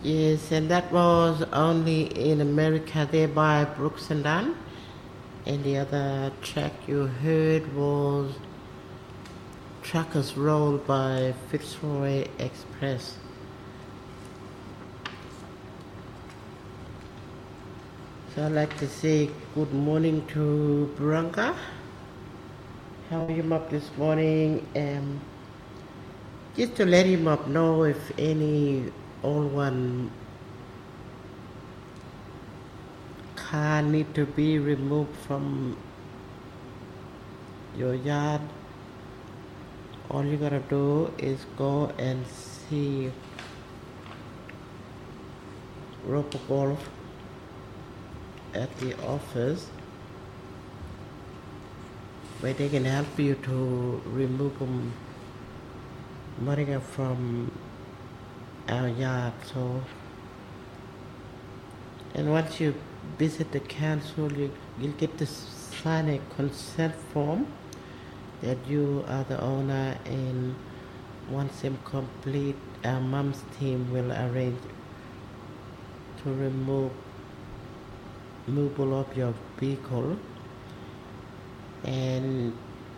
Yes, and that was only in America there by Brooks and Dunn. And the other track you heard was Truckers Roll by Fitzroy Express. So I'd like to say good morning to Branka. How are you up this morning? Just to let him up know if any old one car need to be removed from your yard, all you gotta do is go and see Roper Golf at the office where they can help you to remove them moringa from our yard. So, and once you visit the council, you'll get to sign a consent form that you are the owner, and once them complete, our mom's team will arrange to remove removal of your vehicle and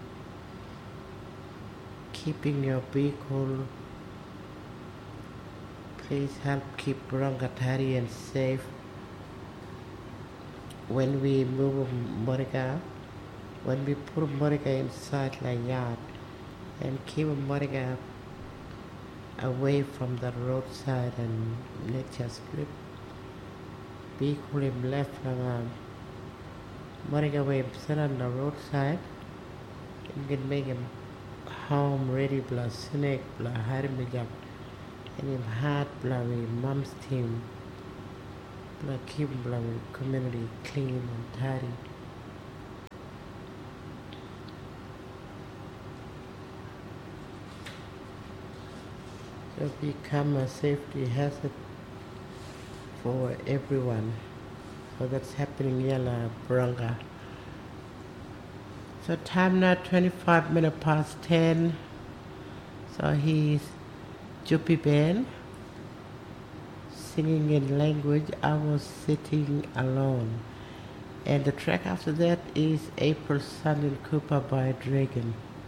keeping your vehicle. Please help keep Rongatari and safe when we move moringa, when we put moringa inside the yard, and keep moringa away from the roadside and nature strip. Vehicle him left moringa way sit on the roadside, and can make him home ready bla snake bla harimijak, and him hard bla mom's team bla keep bla community clean and tidy. So become a safety hazard for everyone. So that's happening in La Branga. So time now 25 minutes past 10. So he's Juppie Band singing in language I Was Sitting Alone. And the track after that is April Sun and Cooper by Dragon.